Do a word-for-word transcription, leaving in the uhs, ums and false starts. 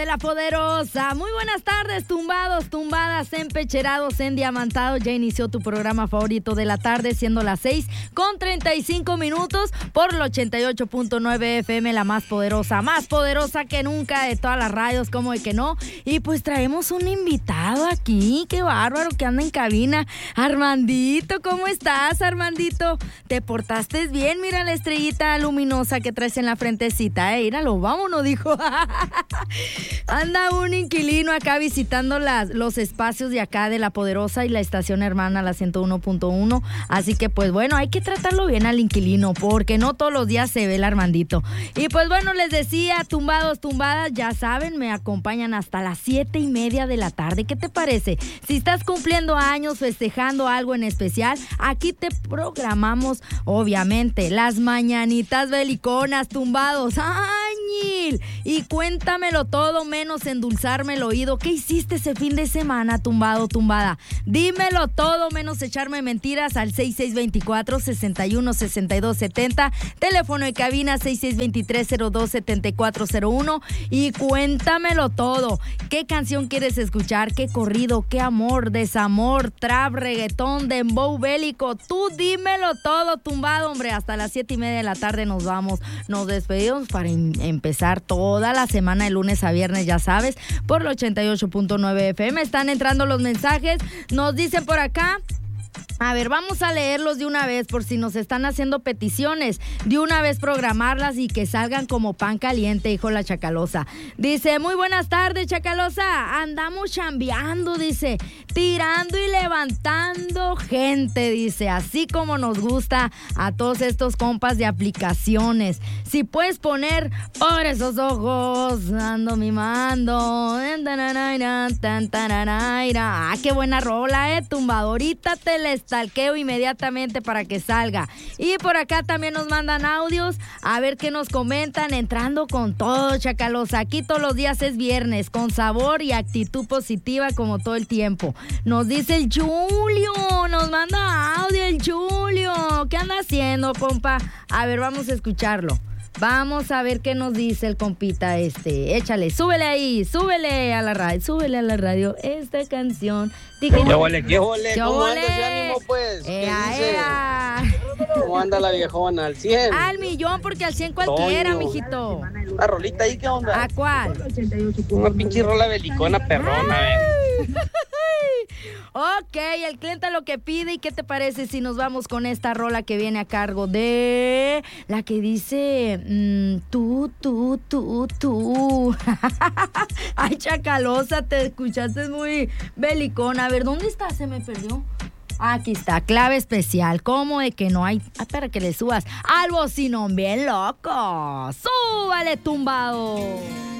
De la Poderosa. Muy buenas tardes, tumbados, tumbadas, empecherados, endiamantados. Ya inició tu programa favorito de la tarde, siendo las seis con treinta y cinco minutos por el ochenta y ocho punto nueve F M, la más poderosa, más poderosa que nunca de todas las radios, como de que no. Y pues traemos un invitado aquí, qué bárbaro, que anda en cabina. Armandito, ¿cómo estás, Armandito? ¿Te portaste bien? Mira la estrellita luminosa que traes en la frentecita, eh, míralo, vámonos, dijo. Anda un inquilino acá visitando las, los espacios de acá de La Poderosa y la estación hermana, la ciento uno punto uno. Así que pues bueno, hay que tratarlo bien al inquilino, porque no todos los días se ve el Armandito. Y pues bueno, les decía, tumbados, tumbadas, ya saben, me acompañan hasta las siete y media de la tarde. ¿Qué te parece? Si estás cumpliendo años, festejando algo en especial, aquí te programamos, obviamente, las mañanitas beliconas, tumbados. ¡Añil! Y cuéntamelo todo, menos endulzarme el oído. ¿Qué hiciste ese fin de semana, tumbado, tumbada? Dímelo todo, menos echarme mentiras al seis seis dos cuatro, seis uno, seis dos siete cero, teléfono de cabina seis seis dos tres, cero dos siete cuatro cero uno, y cuéntamelo todo. ¿Qué canción quieres escuchar? ¿Qué corrido? ¿Qué amor? ¿Desamor? ¿Trap? ¿Reggaetón? ¿Dembow bélico? Tú dímelo todo, tumbado, hombre. Hasta las siete y media de la tarde nos vamos. Nos despedimos para em- empezar toda la semana de lunes a viernes, ya sabes, por el ochenta y ocho punto nueve F M. Están entrando los mensajes, nos dicen por acá. A ver, vamos a leerlos de una vez por si nos están haciendo peticiones. De una vez programarlas y que salgan como pan caliente, dijo la Chacalosa. Dice, muy buenas tardes, Chacalosa. Andamos chambeando, dice, tirando y levantando gente, dice, así como nos gusta a todos estos compas de aplicaciones. Si puedes poner por esos ojos, ando mimando. Ah, qué buena rola, eh, tumbadorita, te la talqueo inmediatamente para que salga. Y por acá también nos mandan audios, a ver qué nos comentan, entrando con todo, Chacalosa. Aquí todos los días es viernes, con sabor y actitud positiva como todo el tiempo. Nos dice el Julio, nos manda audio el Julio. ¿Qué anda haciendo, compa? A ver, vamos a escucharlo. Vamos a ver qué nos dice el compita este. Échale, súbele ahí, súbele a la radio, súbele a la radio esta canción. ¿Qué ole, qué ole? ¿Cómo anda ese ánimo, pues? ¿Qué ea, dice? Ea. ¿Cómo anda la viejona? ¿Al cien? Al millón, porque al cien cualquiera, Toño. mijito. ¿La rolita ahí qué onda? ¿A cuál? Una pinche rola belicona perrona, eh. Ok, el cliente lo que pide. ¿Y qué te parece si nos vamos con esta rola que viene a cargo de la que dice mmm, tú, tú, tú, tú? Ay, Chacalosa, te escuchaste muy belicona. A ver, ¿dónde está? Se me perdió. Aquí está, clave especial. ¿Cómo de que no hay? Ah, para que le subas al bocinón bien loco. ¡Súbale, tumbado!